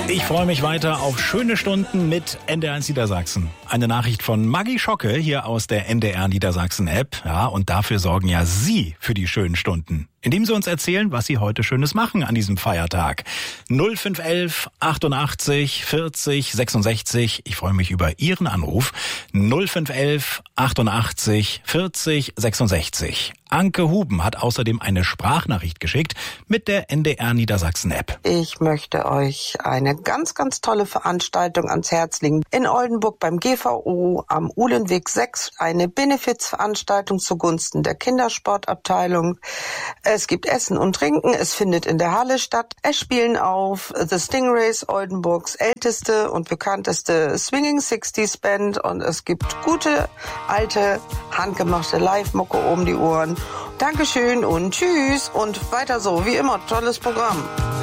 Ich freue mich weiter auf schöne Stunden mit NDR1 Niedersachsen. Eine Nachricht von Maggie Schocke hier aus der NDR Niedersachsen App. Ja, und dafür sorgen ja Sie für die schönen Stunden, indem Sie uns erzählen, was Sie heute Schönes machen an diesem Feiertag. 0511 88 40 66. Ich freue mich über Ihren Anruf. 0511 88 40 66. Anke Huben hat außerdem eine Sprachnachricht geschickt mit der NDR Niedersachsen App. Ich möchte euch eine ganz, ganz tolle Veranstaltung ans Herz legen. In Oldenburg beim GVO am Uhlenweg 6 eine Benefizveranstaltung zugunsten der Kindersportabteilung. Es gibt Essen und Trinken. Es findet in der Halle statt. Es spielen auf The Stingrays, Oldenburgs älteste und bekannteste Swinging 60s Band, und es gibt gute, alte, handgemachte Live-Mucke um die Ohren. Dankeschön und tschüss und weiter so, wie immer, tolles Programm.